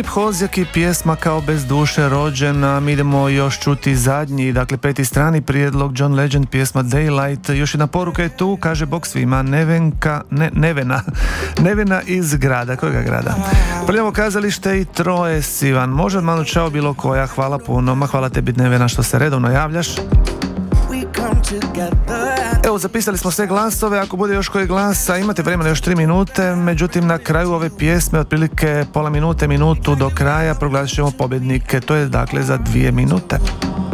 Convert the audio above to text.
Filip Hozjak i pjesma Kao bez duše rođena. Mi idemo još čuti zadnji, dakle 5. strani prijedlog John Legend, pjesma Daylight. Još jedna poruka je tu, kaže bok svima. Nevena iz grada. Kojega grada? Prljavo kazalište i Troje Sivan. Može od Manu Čao bilo koja. Hvala puno. Ma hvala tebi Nevena što se redovno javljaš. Evo, zapisali smo sve glasove. Ako bude još koji glasa, imate vremena još 3 minute. Međutim, na kraju ove pjesme, otprilike pola minute, minutu do kraja, proglasit ćemo pobjednike. To je dakle za 2 minute.